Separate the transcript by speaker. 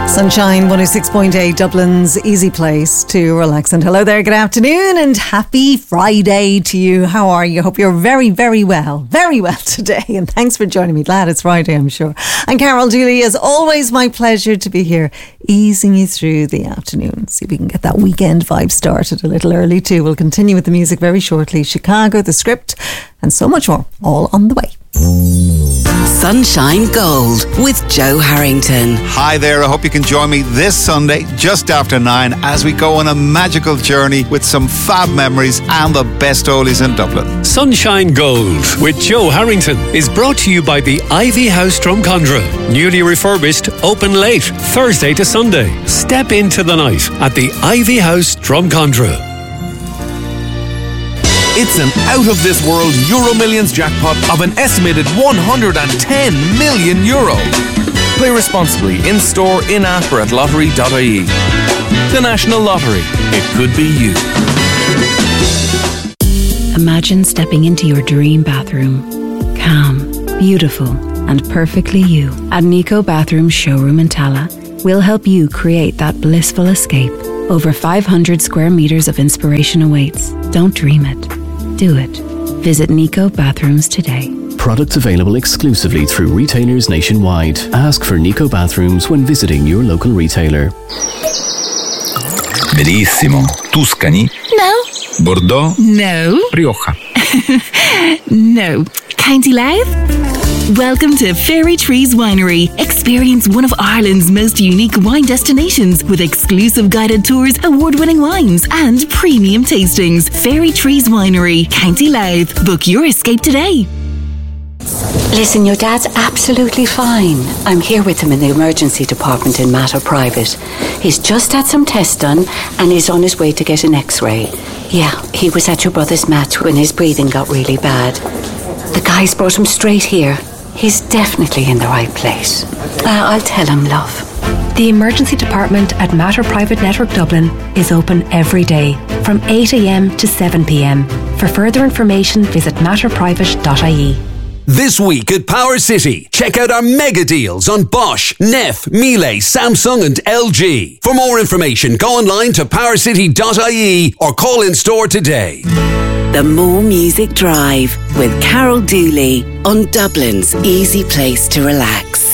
Speaker 1: Sunshine 106.8, Dublin's easy place to relax. And hello there, good afternoon and happy Friday to you. How are you? Hope you're very well today. And thanks for joining me. Glad it's Friday, I'm sure. I'm Carol Dooley. As always, my pleasure to be here, easing you through the afternoon. See if we can get that weekend vibe started a little early too. We'll continue with the music very shortly. Chicago, The Script, and so much more, all on the way.
Speaker 2: Sunshine Gold with Joe Harrington.
Speaker 3: Hi there, I hope you can join me this Sunday just after 9 as we go on a magical journey with some fab memories and the best oldies in Dublin.
Speaker 4: Sunshine Gold with Joe Harrington is brought to you by the Ivy House Drumcondra. Newly refurbished, open late, Thursday to Sunday. Step into the night at the Ivy House Drumcondra.
Speaker 5: It's an out-of-this-world Euro Millions jackpot of an estimated €110 million. Play responsibly, in-store, in-app or at lottery.ie. The National Lottery. It could be you.
Speaker 6: Imagine stepping into your dream bathroom. Calm, beautiful and perfectly you. At Nico Bathroom Showroom in Tala, we'll help you create that blissful escape. Over 500 square metres of inspiration awaits. Don't dream it. Do it. Visit Nico Bathrooms today.
Speaker 7: Products available exclusively through retailers nationwide. Ask for Nico Bathrooms when visiting your local retailer.
Speaker 8: Bellissimo. Tuscany?
Speaker 9: No.
Speaker 8: Bordeaux?
Speaker 9: No.
Speaker 8: Rioja?
Speaker 9: No. County Louth? Welcome to Fairy Trees Winery. Experience one of Ireland's most unique wine destinations with exclusive guided tours, award-winning wines and premium tastings. Fairy Trees Winery, County Louth. Book your escape today.
Speaker 10: Listen, your dad's absolutely fine. I'm here with him in the emergency department in Mater Private. He's just had some tests done and he's on his way to get an x-ray. Yeah, he was at your brother's match when his breathing got really bad. The guys brought him straight here. He's definitely in the right place. I'll tell him, love.
Speaker 11: The emergency department at Mater Private Network Dublin is open every day from 8 a.m. to 7 p.m. For further information, visit matterprivate.ie.
Speaker 12: This week at Power City, check out our mega deals on Bosch, Neff, Miele, Samsung and LG. For more information, go online to powercity.ie or call in store today.
Speaker 2: The More Music Drive with Carol Dooley on Dublin's easy place to relax.